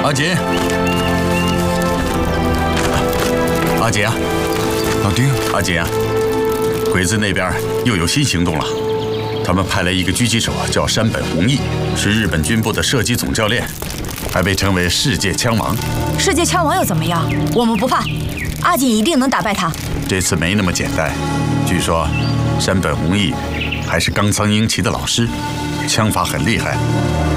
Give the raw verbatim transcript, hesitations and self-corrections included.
阿锦，阿锦啊， 老丁， 阿锦啊，鬼子那边又有新行动了。他们派来一个狙击手，叫山本弘毅，是日本军部的射击总教练，还被称为世界枪王。 世界枪王又怎么样？我们不怕，阿锦一定能打败他。 这次没那么简单，据说山本弘毅还是冈仓英吉的老师，枪法很厉害。